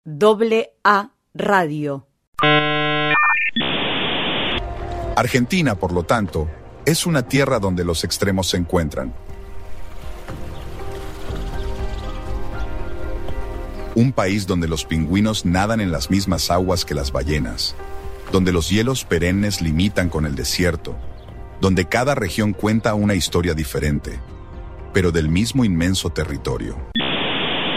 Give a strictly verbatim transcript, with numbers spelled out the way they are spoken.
Doble A Radio. Argentina, por lo tanto, es una tierra donde los extremos se encuentran. Un país donde los pingüinos nadan en las mismas aguas que las ballenas, donde los hielos perennes limitan con el desierto, donde cada región cuenta una historia diferente, pero del mismo inmenso territorio.